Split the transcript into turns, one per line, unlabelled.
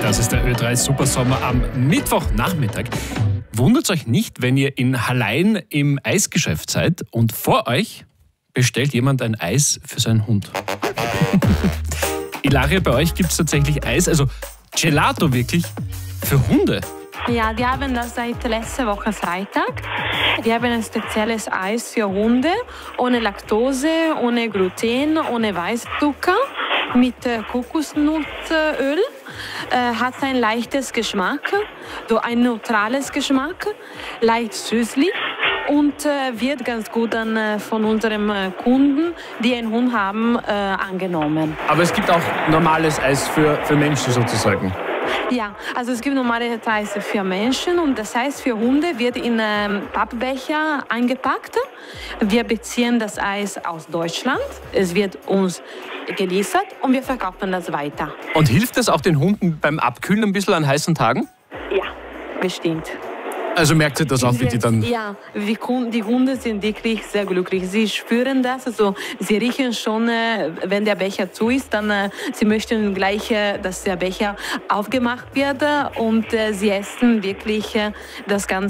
Das ist der Ö3 Supersommer am Mittwochnachmittag. Wundert euch nicht, wenn ihr in Hallein im Eisgeschäft seid und vor euch bestellt jemand ein Eis für seinen Hund. Ilaria, bei euch gibt es tatsächlich Eis, also Gelato wirklich, für Hunde.
Ja, die haben das seit letzter Woche Freitag. Die haben ein spezielles Eis für Hunde, ohne Laktose, ohne Gluten, ohne Weißzucker, mit Kokosnussöl. Hat ein leichtes Geschmack, so ein neutrales Geschmack, leicht süßlich und wird ganz gut dann von unseren Kunden, die einen Hund haben, angenommen.
Aber es gibt auch normales Eis für Menschen sozusagen.
Ja, also es gibt normale Eis für Menschen und das Eis für Hunde wird in Pappbecher eingepackt. Wir beziehen das Eis aus Deutschland. Es wird uns geliefert und wir verkaufen das weiter.
Und hilft das auch den Hunden beim Abkühlen ein bisschen an heißen Tagen?
Ja, bestimmt.
Also merkt ihr das auch, wie die dann...
Ja, die Hunde sind wirklich sehr glücklich. Sie spüren das, also sie riechen schon, wenn der Becher zu ist, dann sie möchten gleich, dass der Becher aufgemacht wird und sie essen wirklich das ganz